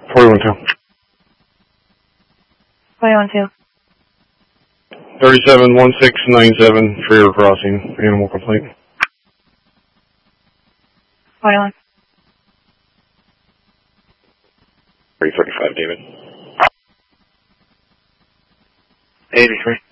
41-2. 41-2. 37-1697, Freer Crossing, animal complaint. 41. 335, David. 83.